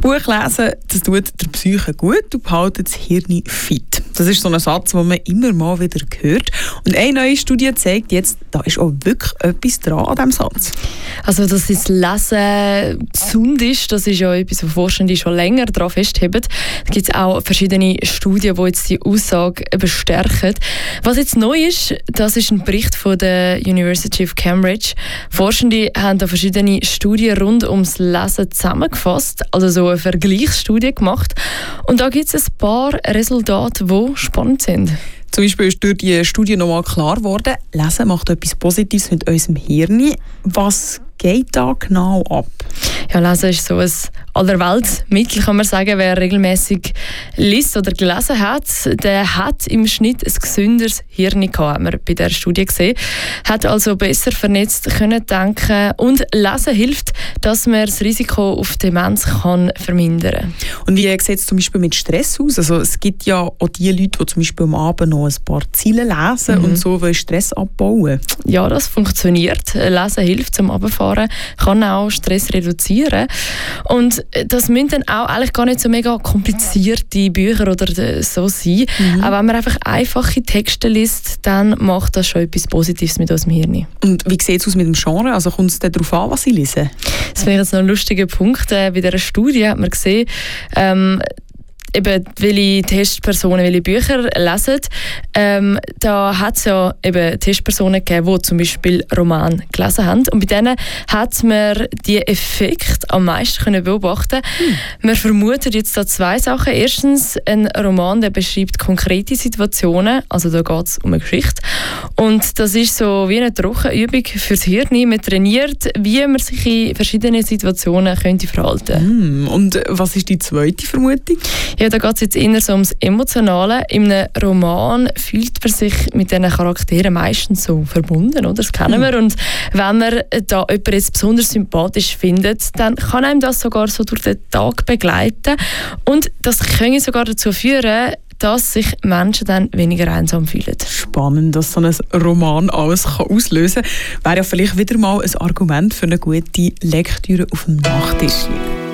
Buch lesen, das tut der Psyche gut und behaltet das Hirn fit. Das ist so ein Satz, den man immer mal wieder hört. Und eine neue Studie zeigt jetzt, da ist auch wirklich etwas dran an diesem Satz. Also, dass das Lesen gesund ist, das ist ja etwas, was Forschende schon länger daran festheben. Da gibt es auch verschiedene Studien, die jetzt die Aussage bestärken. Was jetzt neu ist, das ist ein Bericht von der University of Cambridge. Forschende haben da verschiedene Studien rund ums Lesen zusammengefasst, also so eine Vergleichsstudie gemacht. Und da gibt es ein paar Resultate, die spannend sind. Zum Beispiel ist durch die Studie nochmal klar geworden, Lesen macht etwas Positives mit unserem Hirn. Was geht da genau ab? Ja, Lesen ist so ein Allerweltsmittel, kann man sagen. Wer regelmäßig liest oder gelesen hat, der hat im Schnitt ein gesünderes Hirn gehabt, haben wir bei dieser Studie gesehen. Hat also besser vernetzt können denken und Lesen hilft, dass man das Risiko auf Demenz kann vermindern kann. Und wie sieht es zum Beispiel mit Stress aus? Also es gibt ja auch die Leute, die zum Beispiel am Abend noch ein paar Zeilen lesen und so wollen Stress abbauen. Ja, das funktioniert. Lesen hilft zum Abfahren, kann auch Stress reduzieren. Und das müssen dann auch eigentlich gar nicht so mega komplizierte Bücher oder so sein. Auch wenn man einfach einfache Texte liest, dann macht das schon etwas Positives mit unserem Hirn. Und wie sieht es aus mit dem Genre? Also kommt es darauf an, was Sie lesen? Das wäre jetzt noch ein lustiger Punkt. Bei dieser Studie hat man gesehen, eben, welche Testpersonen welche Bücher lesen. Da hat es ja eben Testpersonen gegeben, die zum Beispiel Romane gelesen haben. Und bei denen hat man die Effekte am meisten können beobachten. Man vermutet jetzt da zwei Sachen. Erstens, ein Roman, der beschreibt konkrete Situationen. Also da geht es um eine Geschichte. Und das ist so wie eine Trockenübung fürs Hirn. Man trainiert, wie man sich in verschiedenen Situationen könnte verhalten. Und was ist die zweite Vermutung? Ja, da geht es jetzt eher so ums Emotionale. In einem Roman fühlt man sich mit diesen Charakteren meistens so verbunden, oder? Das kennen wir. Und wenn man da jemanden jetzt besonders sympathisch findet, dann kann einem das sogar so durch den Tag begleiten. Und das könnte sogar dazu führen, dass sich Menschen dann weniger einsam fühlen. Spannend, dass so ein Roman alles auslösen kann. Wäre ja vielleicht wieder mal ein Argument für eine gute Lektüre auf dem Nachttisch.